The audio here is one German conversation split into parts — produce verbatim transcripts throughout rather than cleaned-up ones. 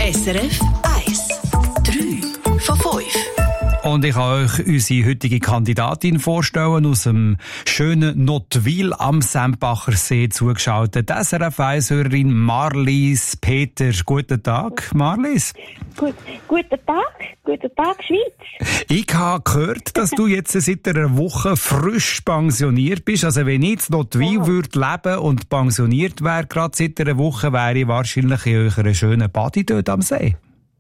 S R F eins. drei von fünf. Und ich kann euch unsere heutige Kandidatin vorstellen, aus dem schönen Nottwil am Sempacher See zugeschaltet. S R F eins-Hörerin Marlies Peter. Guten Tag, Marlies. Gut, guten Tag, guten Tag, Schweiz. Ich habe gehört, dass du jetzt seit einer Woche frisch pensioniert bist. Also wenn ich in Nottwil oh. würde leben und pensioniert wäre, gerade seit einer Woche, wäre ich wahrscheinlich in eurer schönen Badi dort am See.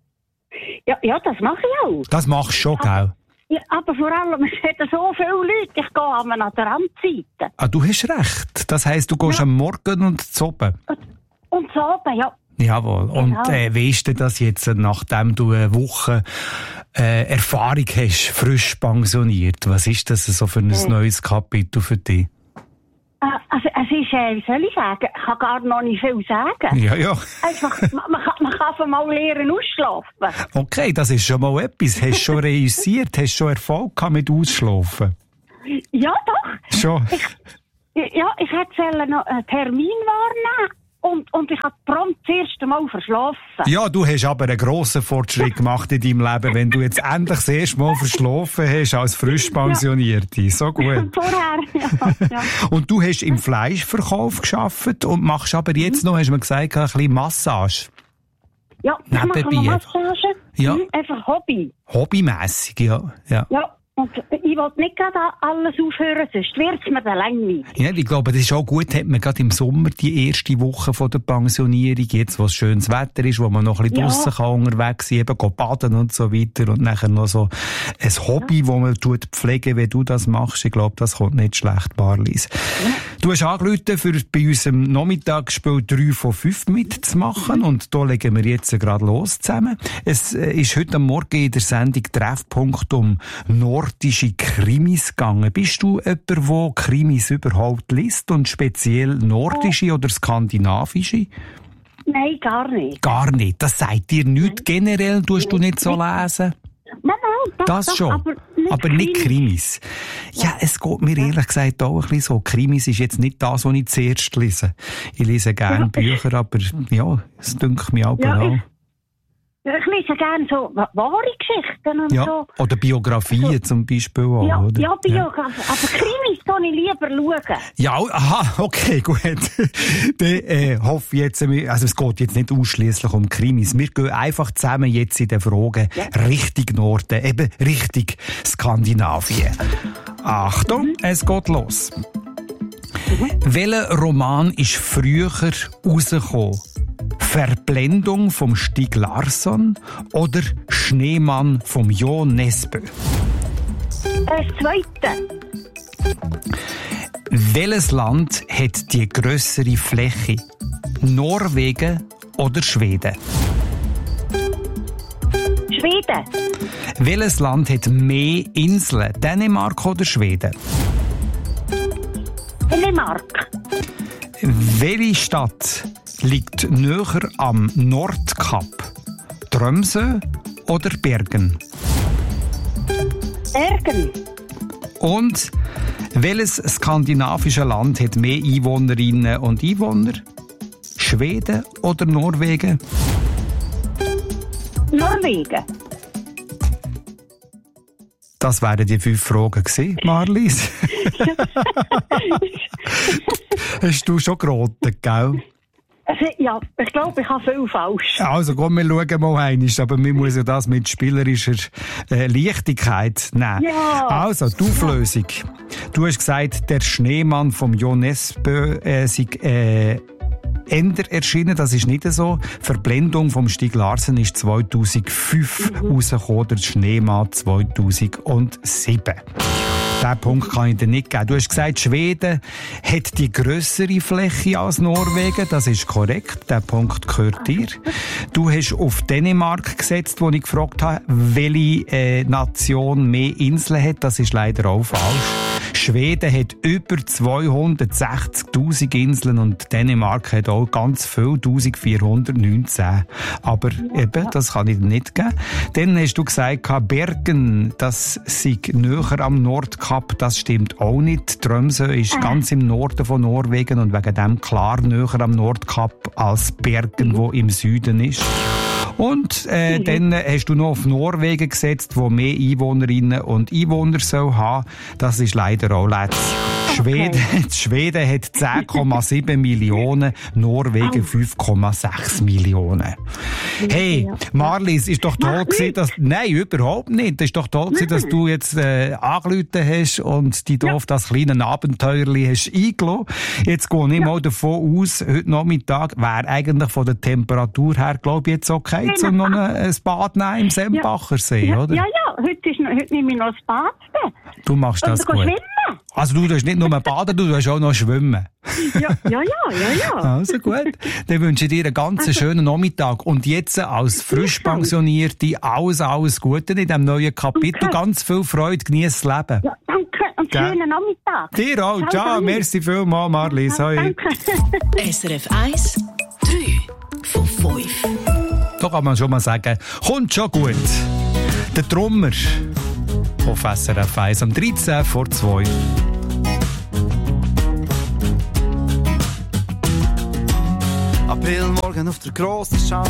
Ja, ja, das mache ich auch. Das machst du schon, gell? Ja, aber vor allem, es hat so viele Leute, ich gehe an der Randseite. Ah, du hast recht. Das heisst, du gehst ja. am Morgen und zu oben. Und, und zu oben, ja. Jawohl. Und genau. äh, weißt du das jetzt, nachdem du eine Woche äh, Erfahrung hast, frisch pensioniert? Was ist das so für ein ja. neues Kapitel für dich? Also, es ist, äh, wie soll ich sagen, ich kann gar noch nicht viel sagen. Ja, ja. Einfach, man, man kann, man kann einfach mal lernen ausschlafen. Okay, das ist schon mal etwas. Hast du schon reüssiert? Hast du schon Erfolg gehabt mit Ausschlafen? Ja, doch. Schon? Ich, ja, ich hätte noch einen Termin wahrnehmen. Und, und ich habe prompt das erste Mal verschlafen. Ja, du hast aber einen grossen Fortschritt gemacht in deinem Leben, wenn du jetzt endlich das erste Mal verschlafen hast als frisch Pensionierte. Ja. So gut. Vorher, ja, ja. Und du hast im Fleischverkauf gearbeitet und machst aber jetzt noch, hast du mir gesagt, ein bisschen Massage. Ja, ich mache noch Massage. Ja. Mhm, einfach Hobby. Hobbymässig, ja. Ja. Ja. Und ich will nicht gerade alles aufhören, sonst wird es mir dann langweilig. Ja, ich glaube, das ist auch gut, hat man gerade im Sommer die erste Woche von der Pensionierung, jetzt, wo schönes Wetter ist, wo man noch ein bisschen ja. draussen kann unterwegs sein, eben baden und so weiter und nachher noch so ein Hobby, ja. wo man tut pflegen, wenn du das machst. Ich glaube, das kommt nicht schlecht, Marlies. Ja. Du hast angerufen, für bei unserem Nachmittagsspiel drei von fünf mitzumachen, mhm. und da legen wir jetzt gerade los zusammen. Es ist heute Morgen in der Sendung Treffpunkt um nordische Krimis gegangen. Bist du jemand, der Krimis überhaupt liest und speziell nordische oder skandinavische? Nein, gar nicht. Gar nicht? Das sagt dir nichts generell? Tust du nicht so lesen? Nein, nein, doch, das doch, schon. Aber nicht, aber nicht Krimis. Ja, ja, es geht mir ehrlich gesagt auch ein bisschen so. Krimis ist jetzt nicht das, was ich zuerst lese. Ich lese gerne ja. Bücher, aber ja, es dünkt mich auch ja, genau. Ich lese gerne so wahre Geschichten und ja. so. Oder Biografien also, zum Beispiel auch, ja, oder? Ja, Biografien. Ja. Aber Krimis kann ich lieber schauen. Ja, aha, okay, gut. Dann äh, hoffe ich jetzt, also es geht jetzt nicht ausschliesslich um Krimis. Wir gehen einfach zusammen jetzt in den Fragen ja. Richtung Norden, eben Richtung Skandinavien. Achtung, mhm. es geht los. Mhm. Welcher Roman ist früher rausgekommen? Verblendung vom Stieg Larsson oder Schneemann vom Jo Nesbø? Das Zweite. Welches Land hat die grössere Fläche? Norwegen oder Schweden? Schweden. Welches Land hat mehr Inseln? Dänemark oder Schweden? Dänemark. Welche Stadt liegt näher am Nordkap? Tromsø oder Bergen? Bergen. Und welches skandinavische Land hat mehr Einwohnerinnen und Einwohner? Schweden oder Norwegen? Norwegen. Das wären die fünf Fragen gewesen, Marlies. Hast du schon geraten, gell? Also, ja, ich glaube, ich habe viel falsch. Also komm, wir schauen mal einmal, aber wir müssen das mit spielerischer äh, Leichtigkeit nehmen. Ja. Also, die Auflösung. Du hast gesagt, der Schneemann vom Jo Nesbø äh, sei äh, Ender erschienen, das ist nicht so. Verblendung vom Stieg Larsson ist zweitausendfünf mhm. rausgekommen, der Schneemann zweitausendsieben. Diesen Punkt kann ich dir nicht geben. Du hast gesagt, Schweden hat die grössere Fläche als Norwegen. Das ist korrekt. Der Punkt gehört dir. Du hast auf Dänemark gesetzt, wo ich gefragt habe, welche äh, Nation mehr Inseln hat. Das ist leider auch falsch. Schweden hat über zweihundertsechzigtausend Inseln und Dänemark hat auch ganz viel, eintausendvierhundertneunzehn. Aber eben, das kann ich dir nicht geben. Dann hast du gesagt, Bergen, das sei näher am Nordkap. Das stimmt auch nicht. Tromsø ist ganz im Norden von Norwegen und wegen dem klar näher am Nordkap als Bergen, wo im Süden ist. Und äh, mhm. dann hast du noch auf Norwegen gesetzt, wo mehr Einwohnerinnen und Einwohner soll haben. Das ist leider auch letzt. Schweden, okay. Schweden hat zehn Komma sieben Millionen, Norwegen fünf Komma sechs Millionen. Hey, Marlies, ist doch toll gewesen, dass... Nein, überhaupt nicht. Es ist doch toll gewesen, dass du jetzt äh, angerufen hast und dich ja. auf das kleine Abenteuerli hast eingelassen. Jetzt gehe ich ja. mal davon aus, heute Nachmittag wäre eigentlich von der Temperatur her, glaube ich, jetzt okay, ja. um noch ein Bad nehmen im Sempachersee, ja. oder? Ja, ja, heute, ist, heute nehme ich noch das Bad. Du machst das und gut. Schwimmen. Also du darfst nicht nur baden, du darfst auch noch schwimmen. Ja, ja, ja, ja, ja. Also gut. Dann wünsche ich dir einen ganz also. schönen Nachmittag. Und jetzt als Frischpensionierte alles, alles Gute in diesem neuen Kapitel. Okay. Ganz viel Freude, genieß das Leben. Ja, danke und ja. schönen Nachmittag. Dir auch. Ciao, ciao. Merci vielmals, Marlies. Ja, danke. S R F eins, drei von fünf. Da kann man schon mal sagen, kommt schon gut. Der Trummer auf S R F eins am dreizehn vor zwei. Aprilmorgen auf der grossen Schau.